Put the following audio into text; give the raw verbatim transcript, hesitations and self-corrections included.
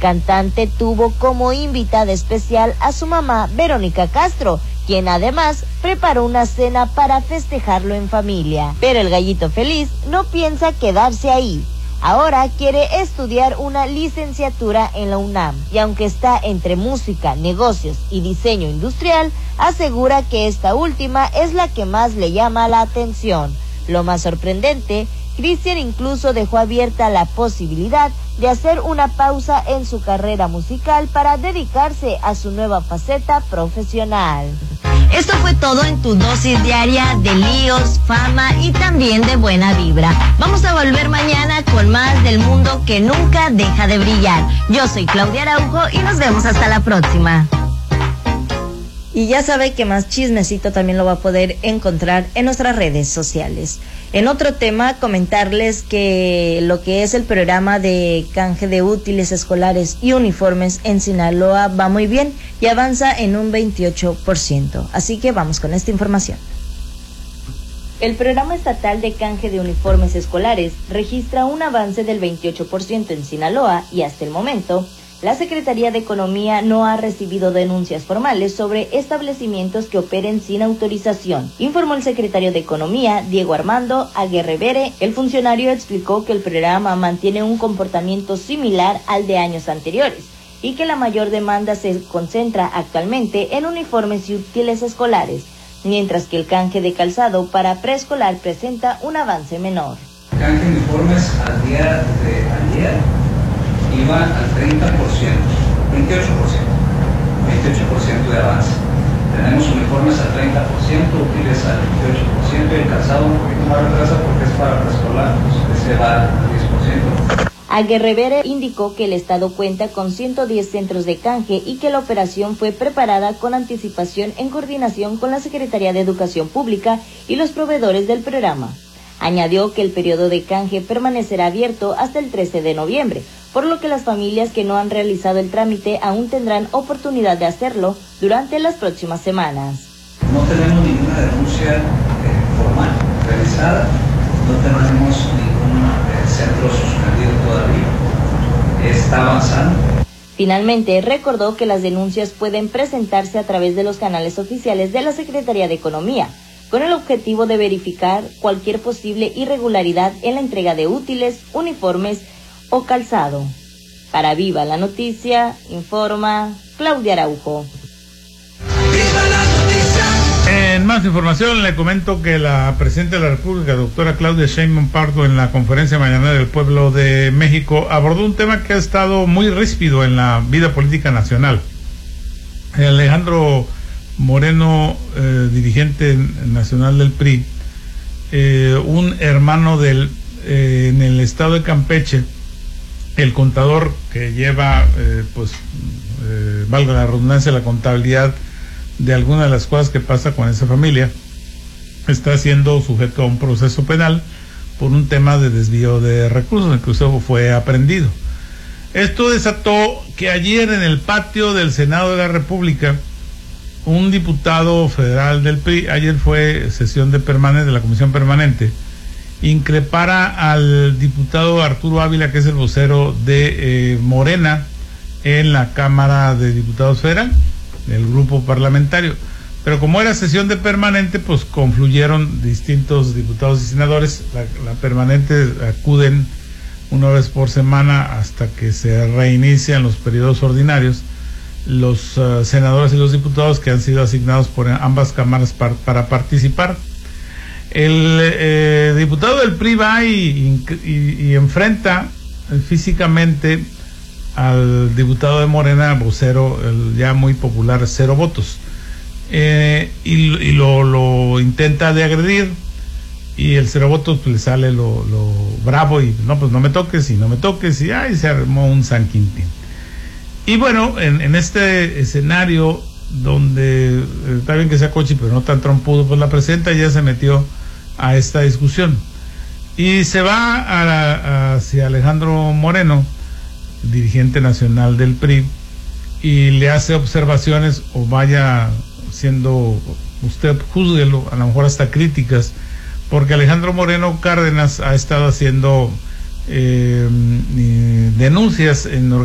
cantante tuvo como invitada especial a su mamá, Verónica Castro, quien además preparó una cena para festejarlo en familia. Pero el gallito feliz no piensa quedarse ahí. Ahora quiere estudiar una licenciatura en la UNAM y aunque está entre música, negocios y diseño industrial, asegura que esta última es la que más le llama la atención. Lo más sorprendente, Cristian incluso dejó abierta la posibilidad de hacer una pausa en su carrera musical para dedicarse a su nueva faceta profesional. Esto fue todo en tu dosis diaria de líos, fama y también de buena vibra. Vamos a volver mañana con más del mundo que nunca deja de brillar. Yo soy Claudia Araujo y nos vemos hasta la próxima. Y ya sabe que más chismecito también lo va a poder encontrar en nuestras redes sociales. En otro tema, comentarles que lo que es el programa de canje de útiles escolares y uniformes en Sinaloa va muy bien y avanza en un veintiocho por ciento. Así que vamos con esta información. El programa estatal de canje de uniformes escolares registra un avance del veintiocho por ciento en Sinaloa y hasta el momento la Secretaría de Economía no ha recibido denuncias formales sobre establecimientos que operen sin autorización, informó el secretario de Economía, Diego Armando Aguerrevere. El funcionario explicó que el programa mantiene un comportamiento similar al de años anteriores y que la mayor demanda se concentra actualmente en uniformes y útiles escolares, mientras que el canje de calzado para preescolar presenta un avance menor. Canje de uniformes al día de ayer iba al treinta por ciento, veintiocho por ciento, veintiocho por ciento de avance. Tenemos uniformes al treinta por ciento, útiles al veintiocho por ciento y el calzado un poquito más retrasa porque es para preescolar, pues ese va al diez por ciento. Aguerrevere indicó que el Estado cuenta con ciento diez centros de canje y que la operación fue preparada con anticipación en coordinación con la Secretaría de Educación Pública y los proveedores del programa. Añadió que el periodo de canje permanecerá abierto hasta el trece de noviembre, por lo que las familias que no han realizado el trámite aún tendrán oportunidad de hacerlo durante las próximas semanas. No tenemos ninguna denuncia eh, formal realizada, no tenemos ningún eh, centro suspendido todavía, está avanzando. Finalmente, recordó que las denuncias pueden presentarse a través de los canales oficiales de la Secretaría de Economía, con el objetivo de verificar cualquier posible irregularidad en la entrega de útiles, uniformes o calzado. Para Viva la Noticia, informa Claudia Araujo. ¡Viva la noticia! En más información le comento que la Presidenta de la República, doctora Claudia Sheinbaum Pardo, en la conferencia mañanera del Pueblo de México, abordó un tema que ha estado muy ríspido en la vida política nacional. Alejandro Moreno, eh, dirigente nacional del P R I, eh, un hermano del eh, en el estado de Campeche, el contador que lleva, eh, pues, eh, valga la redundancia, la contabilidad de algunas de las cosas que pasa con esa familia, está siendo sujeto a un proceso penal por un tema de desvío de recursos, incluso fue aprehendido. Esto desató que ayer en el patio del Senado de la República, un diputado federal del P R I, ayer fue sesión de permanente de la Comisión Permanente, increpara al diputado Arturo Ávila, que es el vocero de eh, Morena en la Cámara de Diputados Federal, del grupo parlamentario. Pero como era sesión de permanente, pues confluyeron distintos diputados y senadores. La, la permanente acuden una vez por semana hasta que se reinician los periodos ordinarios. Los uh, senadores y los diputados que han sido asignados por ambas cámaras par, para participar. El eh, diputado del P R I va y, y, y enfrenta físicamente al diputado de Morena, vocero, el ya muy popular Cero Votos, eh, y, y lo, lo intenta de agredir, y el Cero Votos pues, le sale lo, lo bravo y no, pues no me toques y no me toques, y ay, se armó un San Quintín. Y bueno, en, en este escenario donde eh, está bien que sea cochi, pero no tan trompudo, pues la presidenta ya se metió a esta discusión y se va a la, hacia Alejandro Moreno, dirigente nacional del P R I, y le hace observaciones, o vaya siendo, usted júzguelo, a lo mejor hasta críticas, porque Alejandro Moreno Cárdenas ha estado haciendo eh, denuncias en